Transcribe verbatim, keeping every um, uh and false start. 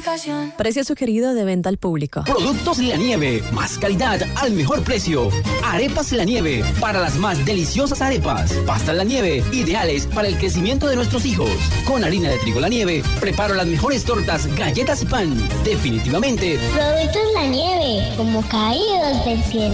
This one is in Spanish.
aplicación. Precio sugerido de venta al público. Productos La Nieve, más calidad al mejor precio. Arepas La Nieve, para las más deliciosas arepas. Pastas La Nieve, ideales para el crecimiento de nuestros hijos. Con harina de trigo La Nieve, preparo las mejores tortas, galletas y pan. Definitivamente. Productos La Nieve, como caídos del cielo.